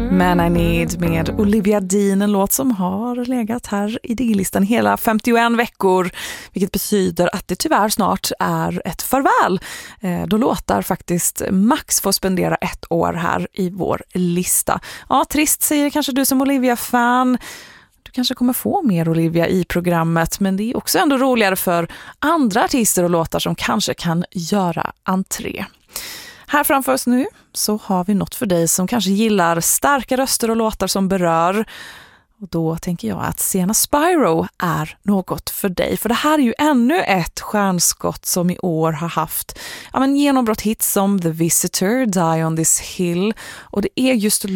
Man I Need med Olivia Dean, en låt som har legat här i D-listan hela 51 veckor, vilket betyder att det tyvärr snart är ett farväl. Då låtar faktiskt max får spendera 1 år här i vår lista. Ja, trist säger kanske du som Olivia-fan. Du kanske kommer få mer Olivia i programmet, men det är också ändå roligare för andra artister och låtar som kanske kan göra entré. Här framför oss nu så har vi något för dig som kanske gillar starka röster och låtar som berör. Och då tänker jag att Sienna Spyro är något för dig. För det här är ju ännu ett stjärnskott som i år har haft genombrott hits som The Visitor, Die on this Hill. Och det är just